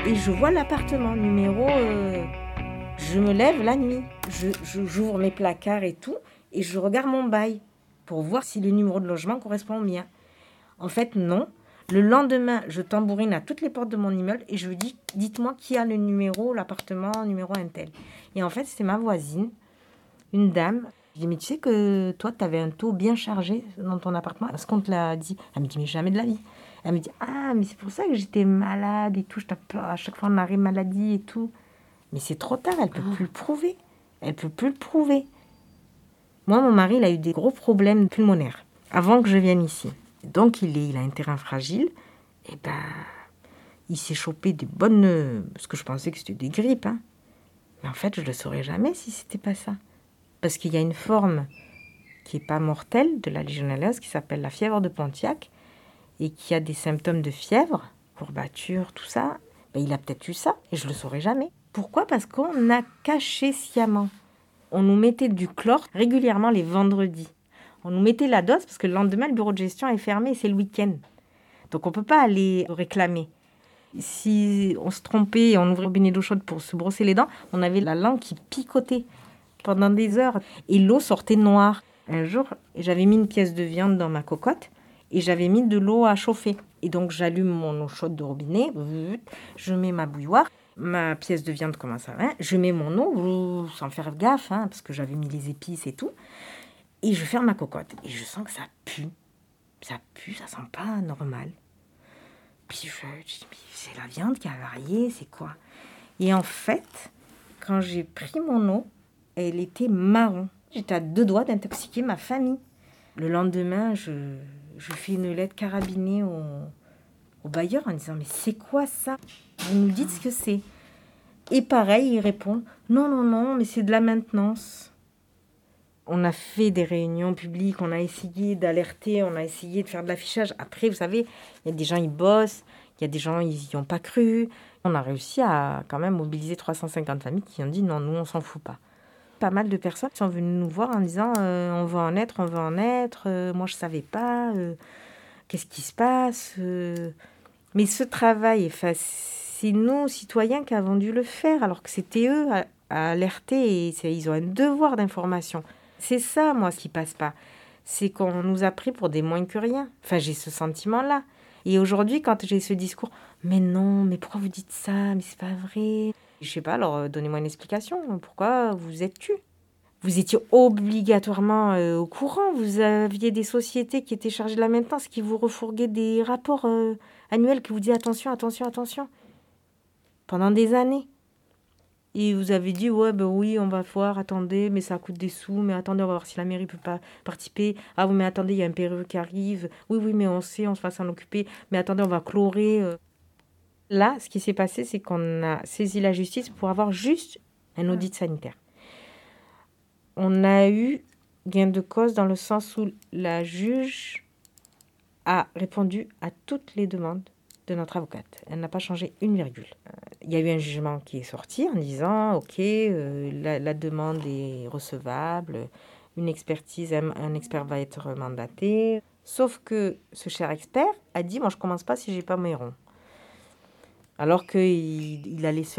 Et je vois l'appartement numéro... je me lève la nuit, j'ouvre mes placards et tout, et je regarde mon bail pour voir si le numéro de logement correspond au mien. En fait, non. Le lendemain, je tambourine à toutes les portes de mon immeuble et je lui dis, dites-moi qui a le numéro, l'appartement, numéro un tel. Et en fait, c'est ma voisine, une dame. Je dis, mais tu sais que toi, tu avais un taux bien chargé dans ton appartement. Est-ce qu'on te l'a dit? Elle me dit, mais jamais de la vie. Elle me dit, ah, mais c'est pour ça que j'étais malade et tout. Je tape à chaque fois en arrêt maladie et tout. Mais c'est trop tard, elle ne peut plus le prouver. Elle ne peut plus le prouver. Moi, mon mari, il a eu des gros problèmes pulmonaires avant que je vienne ici. Donc, il a un terrain fragile. Et il s'est chopé des bonnes... Parce que je pensais que c'était des grippes. Hein. Mais en fait, je ne le saurais jamais si c'était pas ça. Parce qu'il y a une forme qui n'est pas mortelle de la légionellose qui s'appelle la fièvre de Pontiac et qui a des symptômes de fièvre, courbature, tout ça. Il a peut-être eu ça et je ne le saurais jamais. Pourquoi? Parce qu'on a caché sciemment. On nous mettait du chlore régulièrement les vendredis. On nous mettait la dose parce que le lendemain, le bureau de gestion est fermé et c'est le week-end. Donc, on ne peut pas aller réclamer. Si on se trompait et on ouvrait le robinet d'eau chaude pour se brosser les dents, on avait la langue qui picotait pendant des heures et l'eau sortait noire. Un jour, j'avais mis une pièce de viande dans ma cocotte et j'avais mis de l'eau à chauffer. Et donc, j'allume mon eau chaude de robinet, je mets ma bouilloire. Ma pièce de viande commence à... je mets mon eau sans faire gaffe, parce que j'avais mis les épices et tout. Et je ferme ma cocotte. Et je sens que ça pue. Ça pue, ça sent pas normal. Puis je dis, mais c'est la viande qui a varié, c'est quoi? Et en fait, quand j'ai pris mon eau, elle était marron. J'étais à 2 doigts d'intoxiquer ma famille. Le lendemain, je fais une lettre carabinée au bailleur en disant, mais c'est quoi ça? Vous nous dites ce que c'est. Et pareil, il répond, non, mais c'est de la maintenance. On a fait des réunions publiques, on a essayé d'alerter, on a essayé de faire de l'affichage. Après, vous savez, il y a des gens, ils bossent, il y a des gens, ils n'y ont pas cru. On a réussi à quand même mobiliser 350 familles qui ont dit, non, nous, on s'en fout pas. Pas mal de personnes sont venues nous voir en disant, on veut en être, moi, je savais pas, qu'est-ce qui se passe Mais ce travail, c'est nous, citoyens, qui avons dû le faire, alors que c'était eux à alerter et ils ont un devoir d'information. C'est ça, moi, ce qui passe pas. C'est qu'on nous a pris pour des moins que rien. Enfin, j'ai ce sentiment-là. Et aujourd'hui, quand j'ai ce discours, mais non, mais pourquoi vous dites ça? Mais c'est pas vrai. Je sais pas, alors donnez-moi une explication. Pourquoi vous êtes tués? Vous étiez obligatoirement au courant. Vous aviez des sociétés qui étaient chargées de la maintenance, qui vous refourguaient des rapports annuels qui vous disaient attention. Pendant des années. Et vous avez dit, oui, on va voir, attendez, mais ça coûte des sous, mais attendez, on va voir si la mairie peut pas participer. Ah oui, mais attendez, il y a un PRE qui arrive. Oui, mais on sait, on va s'en occuper. Mais attendez, on va chlorer. Là, ce qui s'est passé, c'est qu'on a saisi la justice pour avoir juste un audit sanitaire. On a eu gain de cause dans le sens où la juge a répondu à toutes les demandes de notre avocate. Elle n'a pas changé une virgule. Il y a eu un jugement qui est sorti en disant, ok, la demande est recevable, une expertise, un expert va être mandaté. Sauf que ce cher expert a dit, moi je commence pas si j'ai pas mes ronds. Alors qu'il allait se faire